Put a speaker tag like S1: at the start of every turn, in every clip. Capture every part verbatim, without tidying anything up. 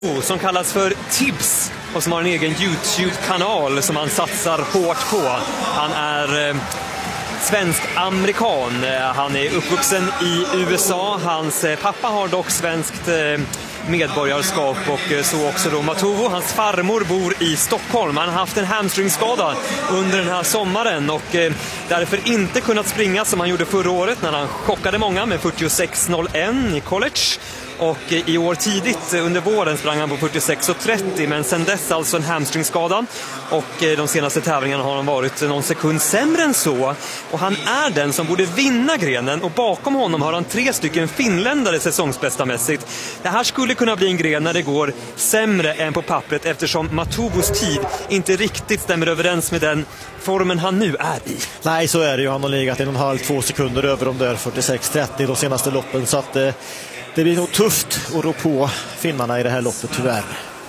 S1: som kallas för Tibbs och som har en egen YouTube-kanal som han satsar hårt på. Han är eh, svensk-amerikan. Han är uppvuxen i U S A. Hans eh, pappa har dock svenskt eh, medborgarskap och eh, så också då Matuvo. Hans farmor bor i Stockholm. Han har haft en hamstringskada under den här sommaren och eh, därför inte kunnat springa som han gjorde förra året när han chockade många med fyrtiosex noll ett i college. Och i år tidigt under våren sprang han på fyrtiosex trettio, men sen dess alltså en hamstringskada. Och de senaste tävlingarna har han varit någon sekund sämre än så. Och han är den som borde vinna grenen, och bakom honom har han tre stycken finländare säsongsbästamässigt. Det här skulle kunna bli en gren när det går sämre än på pappret, eftersom Matuvos tid inte riktigt stämmer överens med den formen han nu är i.
S2: Nej, så är det ju. Han har legat en och en halv, två sekunder över de där fyrtiosex trettio de senaste loppen, så att eh... det blir nog tufft att rå på finnarna i det här loppet, tyvärr.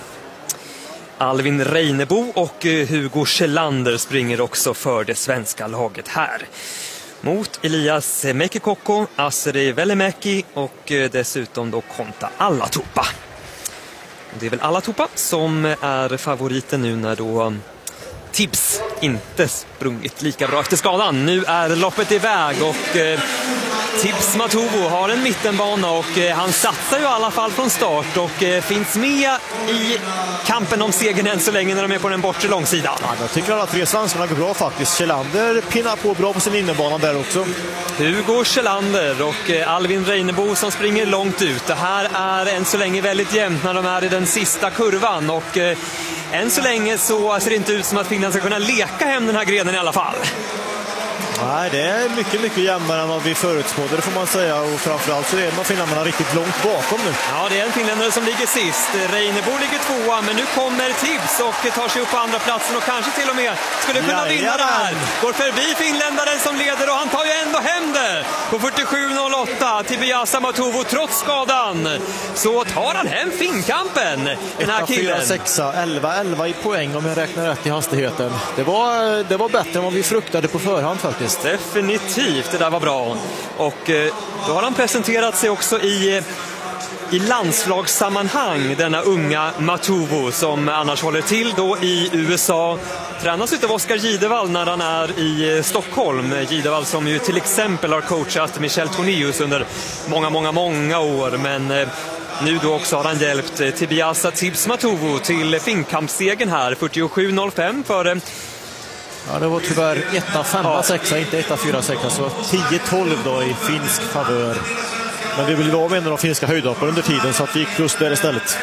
S1: Alvin Reinebo och Hugo Kjellander springer också för det svenska laget här. Mot Elias Mäkikokko, Aseri Velimäki och dessutom då Konta Alatupa. Det är väl Alatupa som är favoriten nu när då Tibbs inte sprungit lika bra efter skadan. Nu är loppet iväg och eh, Tibbs Matuvo har en mittenbana och eh, han satsar ju i alla fall från start och eh, finns med i kampen om segern än så länge när de är på den bortre långsidan.
S2: Ja, jag tycker alla tre svenskarna går bra faktiskt. Kjellander pinnar på bra på sin innebana där också.
S1: Hugo Kjellander och eh, Alvin Reinebo som springer långt ut. Det här är än så länge väldigt jämnt när de är i den sista kurvan och eh, än så länge så ser det inte ut som att Finland ska kunna leka hem den här grenen i alla fall.
S2: Nej, det är mycket, mycket jämnare än vad vi förutspådde, det får man säga. Och framförallt så är de finländarna riktigt långt bakom nu.
S1: Ja, det är en finländare som ligger sist. Reinebo ligger tvåa, men nu kommer Tibbs och tar sig upp på andra platsen och kanske till och med skulle kunna
S2: Jajamän.
S1: vinna det här. Går förbi finländaren som leder och han tar ju ändå hem det. På fyrtiosju noll åtta Tibiasa Matuvo trots skadan. Så tar han hem finkampen, den här killen.
S2: fyra sex, elva elva i poäng om jag räknar rätt i hastigheten. Det var, det var bättre än vad vi fruktade på förhand faktiskt.
S1: Definitivt, det där var bra. Och eh, då har han presenterat sig också i, i landslagssammanhang, denna unga Matuvo som annars håller till då i U S A. Tränas utav Oskar Gidevall när han är i Stockholm. Gidevall som ju till exempel har coachat Michel Tornéus under många, många, många år. Men eh, nu då också har han hjälpt eh, Tibiasa Tibbs Matuvo till finkampssegern här, fyrtiosju noll fem för...
S2: Ja, det var tyvärr ett fem sex, ja. Inte ett fyra sex, så tio tolv då i finsk favör. Men det vill vara med de finska höjdhoppar under tiden, så att det gick plus där istället.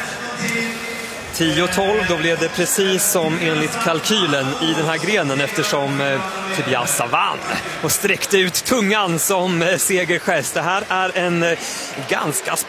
S1: tio tolv, då blev det precis som enligt kalkylen i den här grenen, eftersom eh, Tibiasa vann och sträckte ut tungan som eh, segergest. Det här är en eh, ganska